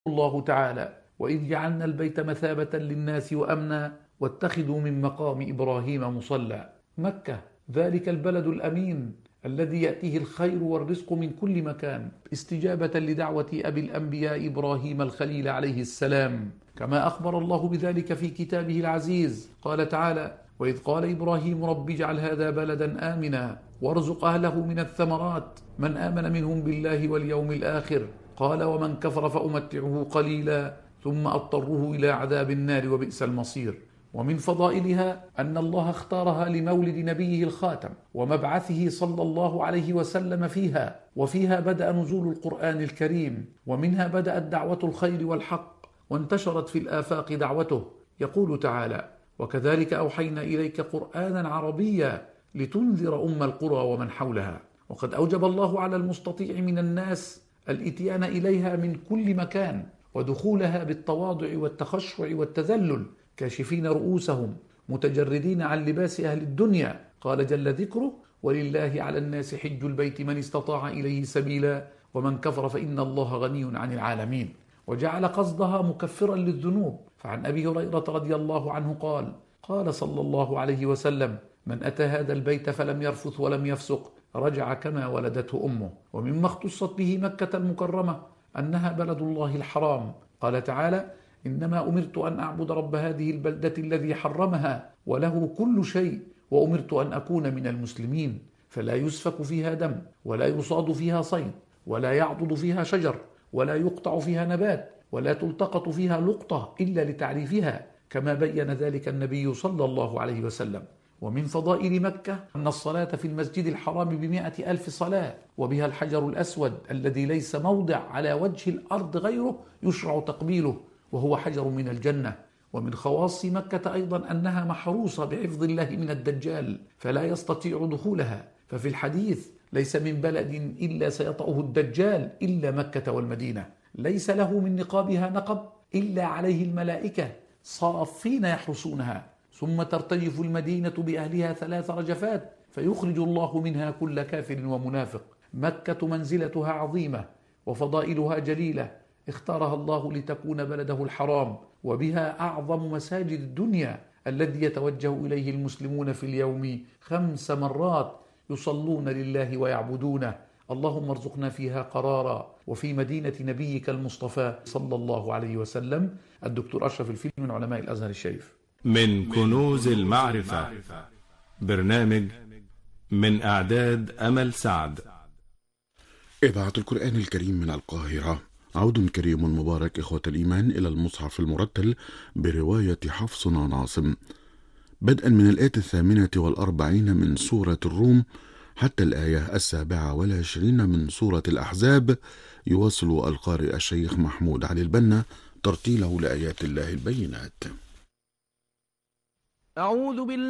الله تعالى: وإذ جعلنا البيت مثابة للناس وأمنا واتخذوا من مقام إبراهيم مصلى. مكة ذلك البلد الأمين الذي يأتيه الخير والرزق من كل مكان، استجابة لدعوة أبي الأنبياء إبراهيم الخليل عليه السلام، كما أخبر الله بذلك في كتابه العزيز. قال تعالى: وإذ قال إبراهيم رب اجعل هذا بلدا آمنا وارزق أهله من الثمرات من آمن منهم بالله واليوم الآخر قال ومن كفر فأمتعه قليلا ثم أضطره إلى عذاب النار وبئس المصير. ومن فضائلها أن الله اختارها لمولد نبيه الخاتم ومبعثه صلى الله عليه وسلم فيها، وفيها بدأ نزول القرآن الكريم، ومنها بدأت دعوة الخير والحق وانتشرت في الآفاق دعوته. يقول تعالى: وكذلك أوحينا إليك قرآنا عربيا لتنذر أم القرى ومن حولها. وقد أوجب الله على المستطيع من الناس الإتيان إليها من كل مكان ودخولها بالتواضع والتخشع والتذلل، كاشفين رؤوسهم متجردين عن لباس أهل الدنيا. قال جل ذكره: ولله على الناس حج البيت من استطاع إليه سبيلا ومن كفر فإن الله غني عن العالمين. وجعل قصدها مكفرا للذنوب. فعن أبي هريرة رضي الله عنه قال: قال صلى الله عليه وسلم: من أتى هذا البيت فلم يرفث ولم يفسق رجع كما ولدته أمه. ومما اختصت به مكة المكرمة أنها بلد الله الحرام. قال تعالى: إنما أمرت أن أعبد رب هذه البلدة الذي حرمها وله كل شيء وأمرت أن أكون من المسلمين. فلا يسفك فيها دم ولا يصاد فيها صيد ولا يعضد فيها شجر ولا يقطع فيها نبات ولا تلتقط فيها لقطة إلا لتعريفها، كما بين ذلك النبي صلى الله عليه وسلم. ومن فضائل مكة أن الصلاة في المسجد الحرام ب100,000 صلاة، وبها الحجر الأسود الذي ليس موضع على وجه الأرض غيره يشرع تقبيله، وهو حجر من الجنة. ومن خواص مكة أيضا أنها محروسة بحفظ الله من الدجال فلا يستطيع دخولها. ففي الحديث: ليس من بلد إلا سيطأه الدجال إلا مكة والمدينة، ليس له من نقابها نقب إلا عليه الملائكة صافين يحرسونها، ثم ترتجف المدينة بأهلها 3 رجفات فيخرج الله منها كل كافر ومنافق. مكة منزلتها عظيمة وفضائلها جليلة، اختارها الله لتكون بلده الحرام، وبها أعظم مساجد الدنيا الذي يتوجه إليه المسلمون في اليوم 5 مرات يصلون لله ويعبدونه. اللهم ارزقنا فيها قرارا. وفي مدينة نبيك المصطفى صلى الله عليه وسلم. الدكتور أشرف الفيل من علماء الأزهر الشريف. من كنوز المعرفة، برنامج من إعداد أمل سعد. إذاعة القرآن الكريم من القاهرة. عود كريم مبارك إخوة الإيمان إلى المصحف المرتل برواية حفصنا ناصم، بدءا من الآية 48 من سورة الروم حتى الآية 27 من سورة الأحزاب. يواصل القارئ الشيخ محمود علي البنا ترتيله لآيات الله البينات. أعوذ بالله